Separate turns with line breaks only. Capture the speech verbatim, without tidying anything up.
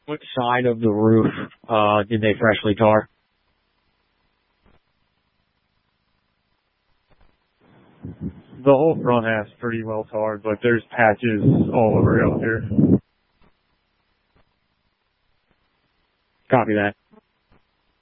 Which side of the roof uh, did they freshly tar?
The whole front half's pretty well tarred, but there's patches all over out there.
Copy that.